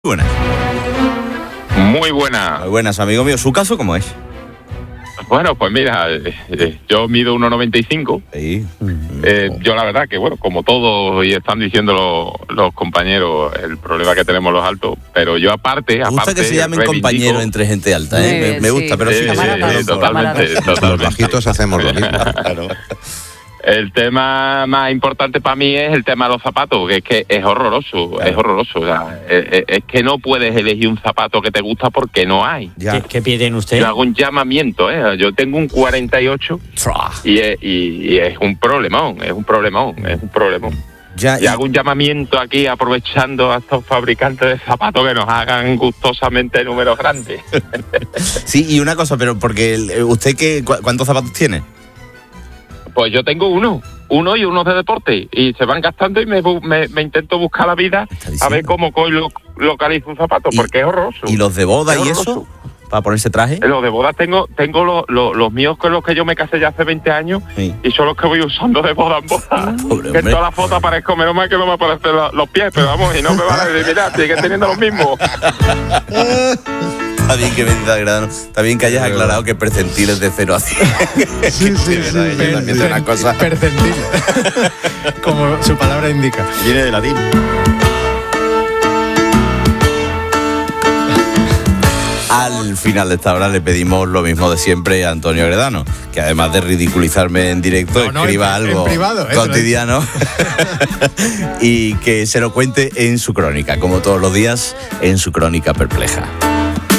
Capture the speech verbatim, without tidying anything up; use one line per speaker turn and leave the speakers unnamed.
Buenas.
Muy buena.
Muy buenas, amigo mío. ¿Su caso cómo es?
Bueno, pues mira, eh, yo mido uno noventa y cinco.
Sí.
Eh, yo la verdad que, bueno, como todos y están diciendo los, los compañeros, el problema que tenemos los altos, pero yo aparte...
Me gusta
aparte,
que se llamen
reivindico-
compañeros entre gente alta, ¿eh?
Muy
Me,
bien,
me gusta,
sí.
pero sí,
Sí,
sí,
sí,
Camaradas,
sí, totalmente,
camaradas.
totalmente.
Los bajitos hacemos lo mismo.
Claro.
El tema más importante para mí es el tema de los zapatos, que es que es horroroso,
Claro.
es horroroso. O sea, es, es- es que no puedes elegir un zapato que te gusta porque no hay.
Ya.
¿Qué, qué piden usted?
Yo hago un llamamiento, ¿eh? Yo tengo un cuarenta y ocho
Tra.
y es, y, y es un problemón, es un problemón, es un problemón.
Ya,
Y hago un llamamiento aquí aprovechando a estos fabricantes de zapatos que nos hagan gustosamente números grandes.
Sí, y una cosa, pero porque el- usted qué, cu- ¿cuántos zapatos tiene?
Pues yo tengo uno, uno y uno de deporte, y se van gastando y me, bu- me, me intento buscar la vida
Está
a
diciendo.
ver cómo cojo lo, localizo un zapato,
Y-
porque es horroroso.
¿Y los de boda
Es
y eso?
horroroso.
¿Para ponerse traje?
Los de boda tengo tengo los, los, los míos con los que yo me casé ya hace veinte años,
Sí.
y son los que voy usando de boda en boda.
Pobre
Que en
hombre.
todas las fotos aparezco, menos mal que no me aparecen los, los pies, pero vamos, y no me van a decir, mira, sigue teniendo los mismos.
Está bien que me diga Gradano. Está bien que hayas aclarado que percentiles de cero a cien.
Sí, sí,
De
sí.
verdad, yo también tengo una cosa.
Percentil. Como su palabra indica.
Viene de latín. Al final de esta hora le pedimos lo mismo de siempre a Antonio Gredano, que además de ridiculizarme en directo,
No, no,
escriba
en- en
algo
privado, eh,
cotidiano y que se lo cuente en su crónica, como todos los días, en su crónica perpleja.